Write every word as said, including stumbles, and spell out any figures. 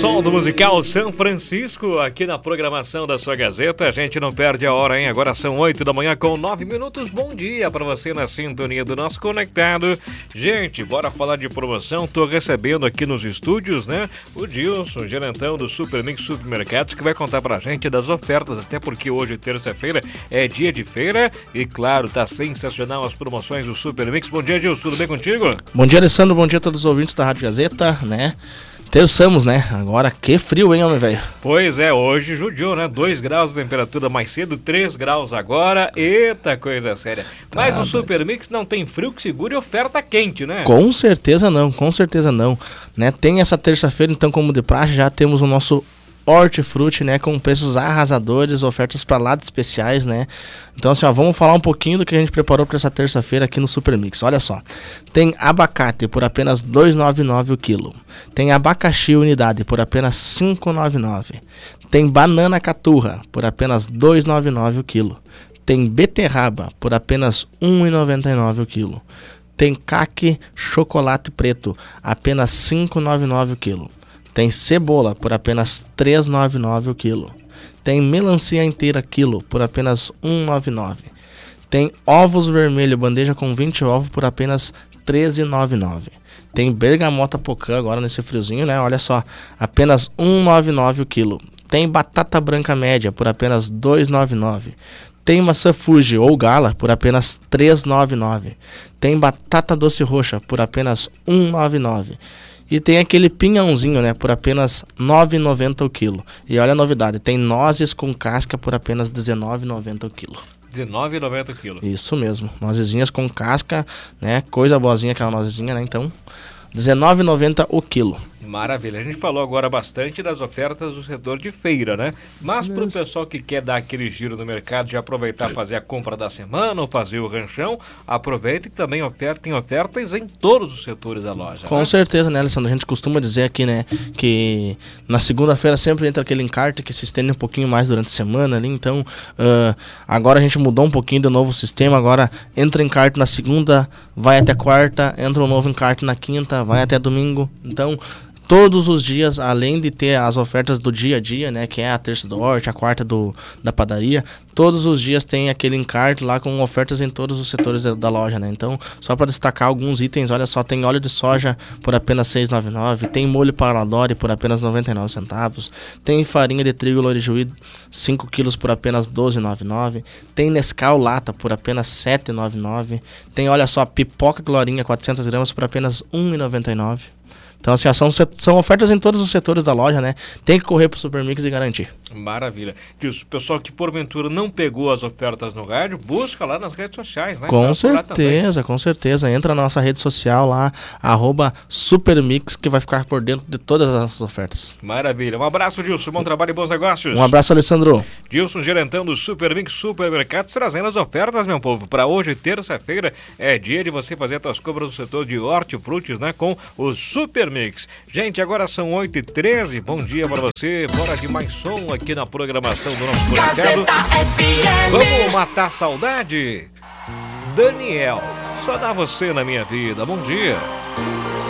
som do musical São Francisco aqui na programação da sua Gazeta. A gente não perde a hora, hein? Agora são oito da manhã com nove minutos. Bom dia para você na sintonia do nosso Conectado. Gente, bora falar de promoção. Tô recebendo aqui nos estúdios, né? O Dilson, gerentão do Super Mix Supermercados, que vai contar pra gente das ofertas, até porque hoje, terça-feira, é dia de feira e, claro, tá sensacional as promoções do Super Mix. Bom dia, Dilson, tudo bem contigo? Bom dia, Alessandro, bom dia a todos os ouvintes da Rádio Gazeta, né? Terçamos, né? Agora que frio, hein, homem velho? Pois é, hoje judiou, né? dois graus de temperatura mais cedo, três graus agora. Eita, coisa séria. Mas tá, o Super Mix não tem frio que segure oferta quente, né? Com certeza não, com certeza não. Né? Tem essa terça-feira, então, como de praxe, já temos o nosso Hortifruti, né, com preços arrasadores, ofertas para lá de especiais, né? Então, assim, ó, vamos falar um pouquinho do que a gente preparou para essa terça-feira aqui no Super Mix. Olha só, tem abacate por apenas dois reais e noventa e nove centavos o quilo. Tem abacaxi unidade por apenas cinco reais e noventa e nove centavos. Tem banana caturra por apenas dois reais e noventa e nove centavos o quilo. Tem beterraba por apenas um real e noventa e nove centavos o quilo. Tem caque chocolate preto apenas cinco reais e noventa e nove centavos o quilo. Tem cebola por apenas três reais e noventa e nove centavos o quilo. Tem melancia inteira quilo por apenas um real e noventa e nove centavos. Tem ovos vermelhos, bandeja com vinte ovos por apenas treze reais e noventa e nove centavos. Tem bergamota pocã agora nesse friozinho, né? Olha só, apenas um real e noventa e nove centavos o quilo. Tem batata branca média por apenas dois reais e noventa e nove centavos. Tem maçã Fuji ou Gala por apenas três reais e noventa e nove centavos. Tem batata doce roxa por apenas um real e noventa e nove centavos. E tem aquele pinhãozinho, né, por apenas nove reais e noventa centavos o quilo. E olha a novidade, tem nozes com casca por apenas dezenove reais e noventa centavos o quilo. dezenove reais e noventa centavos o quilo. Isso mesmo, nozezinhas com casca, né, coisa boazinha aquela nozezinha, né, então dezenove reais e noventa centavos o quilo. Maravilha, a gente falou agora bastante das ofertas do setor de feira, né? Mas para o pessoal que quer dar aquele giro no mercado, já aproveitar fazer a compra da semana ou fazer o ranchão, aproveita que também oferta, tem ofertas em todos os setores da loja. Com né? certeza, né, Alessandro? A gente costuma dizer aqui, né, que na segunda-feira sempre entra aquele encarte que se estende um pouquinho mais durante a semana ali, então uh, agora a gente mudou um pouquinho do novo sistema, agora entra encarte na segunda, vai até quarta, entra um novo encarte na quinta, vai até domingo, então todos os dias, além de ter as ofertas do dia a dia, né, que é a terça do horte, a quarta do, da padaria, todos os dias tem aquele encarte lá com ofertas em todos os setores da, da loja, né? Então, só para destacar alguns itens, olha só, tem óleo de soja por apenas seis reais e noventa e nove centavos, tem molho Paradori por apenas noventa e nove centavos, tem farinha de trigo Lourijuí cinco quilos por apenas doze reais e noventa e nove centavos, tem Nescau Lata por apenas sete reais e noventa e nove centavos, tem, olha só, pipoca Glorinha quatrocentas gramas por apenas um real e noventa e nove centavos. Então, assim, são, são ofertas em todos os setores da loja, né? Tem que correr pro Super Mix e garantir. Maravilha. Diz, o pessoal que porventura não pegou as ofertas no rádio, busca lá nas redes sociais, né? Com certeza, com certeza. Entra na nossa rede social lá, arroba Supermix, que vai ficar por dentro de todas as nossas ofertas. Maravilha. Um abraço, Dilson. Bom trabalho e bons negócios. Um abraço, Alessandro. Dilson, gerentão do Super Mix Supermercados, trazendo as ofertas, meu povo. Para hoje, terça-feira, é dia de você fazer as suas compras no setor de hortifrutis, né? Com o Super Mix. Gente, agora são oito e treze. Bom dia para você. Bora de mais som aqui na programação do nosso Conectado. Vamos matar a saudade? Daniel, só dá você na minha vida. Bom dia.